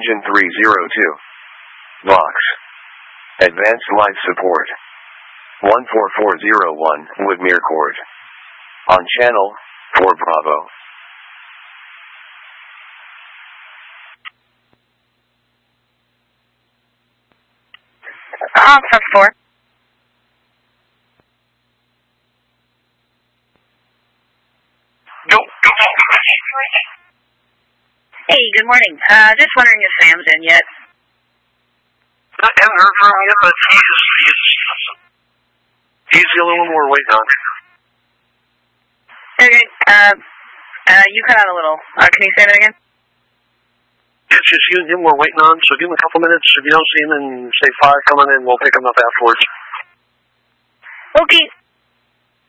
Engine 302. Vox. Advanced Life Support. 14401, Woodmere Court. On channel 4 Bravo. Press 4. Go. Hey, good morning. Just wondering if Sam's in yet. I haven't heard from him yet, but he's the only one we're waiting on. Okay, you cut out a little. Can you say that again? It's just you and him we're waiting on, so give him a couple minutes. If you don't see him in, say, 5, come on in, we'll pick him up afterwards. Okay,